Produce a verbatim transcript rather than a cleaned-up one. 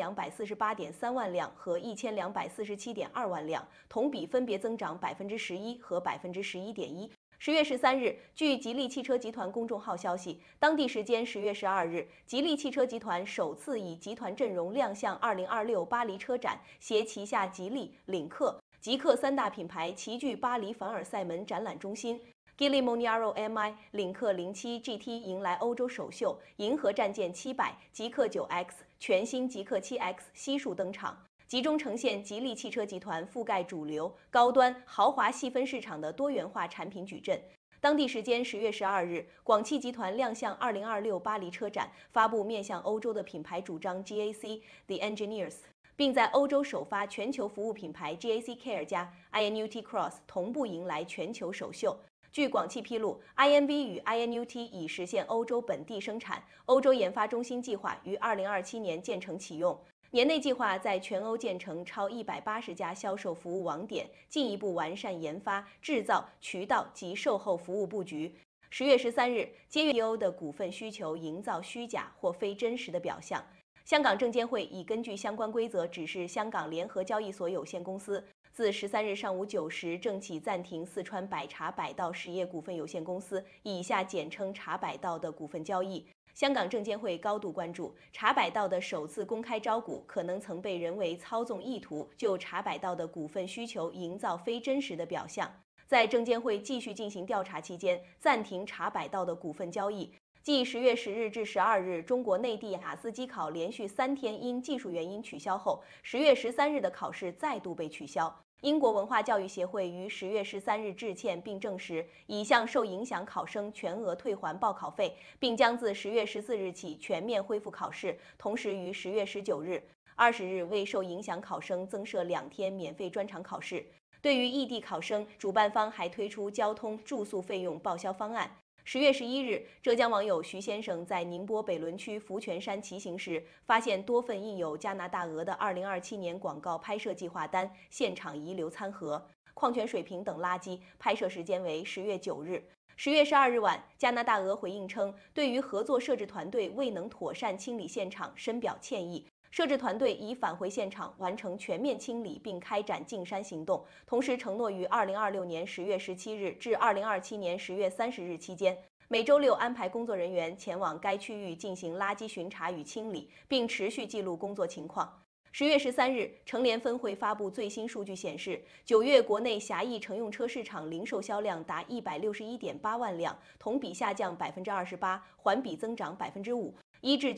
两百四十八点三万辆和一千两百四十七点二万辆，同比分别增长百分之十一和百分之十一点一。十月十三日，据吉利汽车集团公众号消息，当地时间十月十二日，吉利汽车集团首次以集团阵容亮相二零二六巴黎车展，携旗下吉利、领克、极氪三大品牌齐聚巴黎凡尔赛门展览中心。吉利 Monaro M I、领克零七 G T 迎来欧洲首秀，银河战舰七百、极氪九 X、全新极氪七 X 悉数登场。集中呈现吉利汽车集团覆盖主流、高端、豪华细分市场的多元化产品矩阵。当地时间十月十二日，广汽集团亮相二零二六巴黎车展，发布面向欧洲的品牌主张 G A C The Engineers， 并在欧洲首发全球服务品牌 G A C Care 加 I N U T Cross 同步迎来全球首秀。据广汽披露 ，I N V 与 I N U T 已实现欧洲本地生产，欧洲研发中心计划于二零二七年建成启用。年内计划在全欧建成超一百八十家销售服务网点，进一步完善研发、制造、渠道及售后服务布局。十月十三日，接于 O 的股份需求营造虚假或非真实的表象。香港证监会已根据相关规则指示香港联合交易所有限公司，自十三日上午九时正起暂停四川百茶百道实业股份有限公司（以下简称茶百道）的股份交易。香港证监会高度关注茶百道的首次公开招股可能曾被人为操纵意图就茶百道的股份需求营造非真实的表象，在证监会继续进行调查期间，暂停茶百道的股份交易。继十月十日至十二日中国内地雅思机考连续三天因技术原因取消后，十月十三日的考试再度被取消。英国文化教育协会于十月十三日致歉并证实，已向受影响考生全额退还报考费，并将自十月十四日起全面恢复考试。同时于十月十九日、二十日为受影响考生增设两天免费专场考试。对于异地考生，主办方还推出交通、住宿费用报销方案。十月十一日，浙江网友徐先生在宁波北仑区福泉山骑行时，发现多份印有加拿大鹅的二零二七年广告拍摄计划单，现场遗留餐盒、矿泉水瓶等垃圾，拍摄时间为十月九日。十月十二日晚，加拿大鹅回应称，对于合作摄制团队未能妥善清理现场深表歉意。摄制团队已返回现场完成全面清理并开展净山行动，同时承诺于二零二六年十月十七日至二零二七年十月三十日期间，每周六安排工作人员前往该区域进行垃圾巡查与清理，并持续记录工作情况。十月十三日，成联分会发布最新数据显示，九月国内狭义乘用车市场零售销量达一百六十一点八万辆，同比下降百分之二十八，环比增长百分之五，一至